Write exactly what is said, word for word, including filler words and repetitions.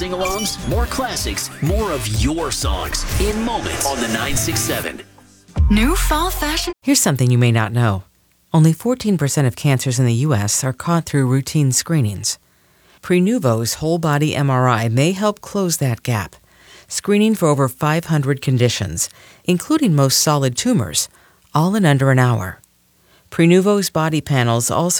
sing-alongs, more classics, more of your songs in moments on the nine six seven. New fall fashion. Here's something you may not know. Only fourteen percent of cancers in the U S are caught through routine screenings. Prenuvo's whole-body M R I may help close that gap, screening for over five hundred conditions, including most solid tumors, all in under an hour. Prenuvo's body panels also